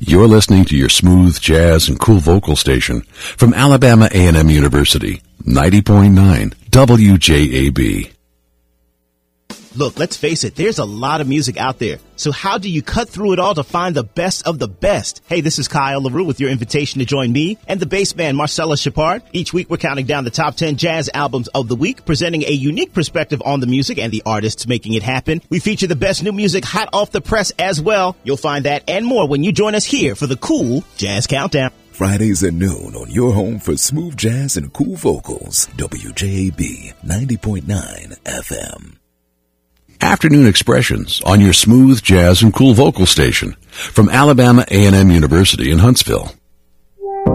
You're listening to your smooth jazz and cool vocal station from Alabama A&M University, 90.9 WJAB. Look, let's face it, there's a lot of music out there. So how do you cut through it all to find the best of the best? Hey, this is Kyle LaRue with your invitation to join me and the bass band Marcella Shepard. Each week we're counting down the top 10 jazz albums of the week, presenting a unique perspective on the music and the artists making it happen. We feature the best new music hot off the press as well. You'll find that and more when you join us here for the Cool Jazz Countdown. Fridays at noon on your home for smooth jazz and cool vocals. WJAB 90.9 FM. Afternoon Expressions on your smooth jazz and cool vocal station from Alabama A&M University in Huntsville.